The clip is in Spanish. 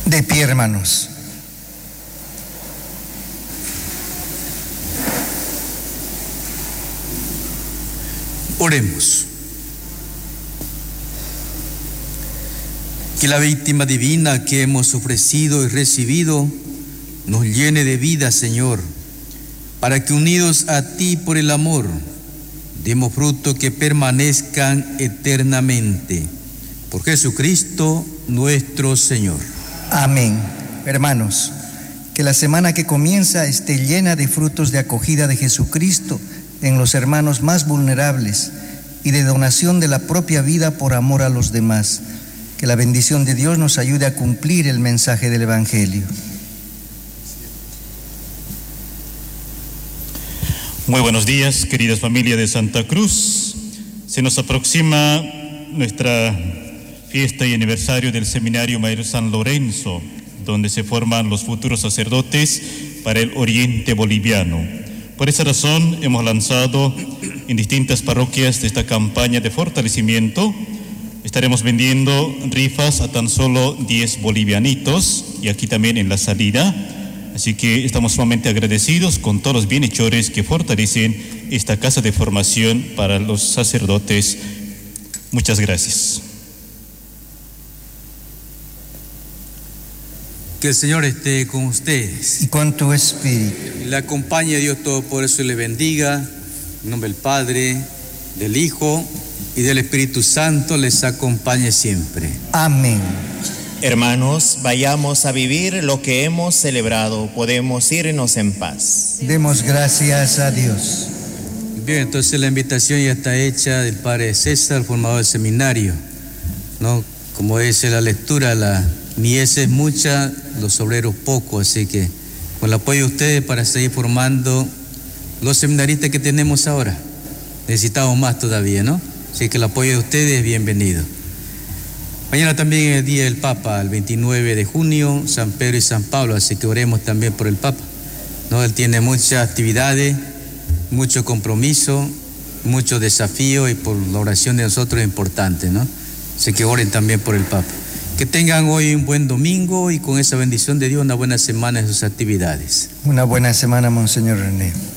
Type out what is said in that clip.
De pie, hermanos. Oremos. Que la víctima divina que hemos ofrecido y recibido nos llene de vida, Señor, para que unidos a ti por el amor, demos fruto que permanezcan eternamente. Por Jesucristo nuestro Señor. Amén. Hermanos, que la semana que comienza esté llena de frutos de acogida de Jesucristo en los hermanos más vulnerables y de donación de la propia vida por amor a los demás. Que la bendición de Dios nos ayude a cumplir el mensaje del Evangelio. Muy buenos días, queridas familias de Santa Cruz. Se nos aproxima nuestra fiesta y aniversario del Seminario Mayor San Lorenzo, donde se forman los futuros sacerdotes para el oriente boliviano. Por esa razón hemos lanzado en distintas parroquias de esta campaña de fortalecimiento. Estaremos vendiendo rifas a tan solo 10 bolivianitos y aquí también en la salida. Así que estamos sumamente agradecidos con todos los bienhechores que fortalecen esta casa de formación para los sacerdotes. Muchas gracias. Que el Señor esté con ustedes. Y con tu espíritu. Le acompañe Dios Todopoderoso y le bendiga. En nombre del Padre, del Hijo y del Espíritu Santo les acompañe siempre. Amén. Hermanos, vayamos a vivir lo que hemos celebrado. Podemos irnos en paz. Demos gracias a Dios. Bien, entonces la invitación ya está hecha del Padre César, formador del seminario, ¿no? Como dice la lectura, la mies es mucha, los obreros pocos, así que con el apoyo de ustedes para seguir formando los seminaristas que tenemos ahora. Necesitamos más todavía, ¿no? Así que el apoyo de ustedes es bienvenido. Mañana también es el Día del Papa, el 29 de junio, San Pedro y San Pablo, así que oremos también por el Papa, ¿no? Él tiene muchas actividades, mucho compromiso, mucho desafío y por la oración de nosotros es importante, ¿no? Así que oren también por el Papa. Que tengan hoy un buen domingo y con esa bendición de Dios una buena semana en sus actividades. Una buena semana, Monseñor René.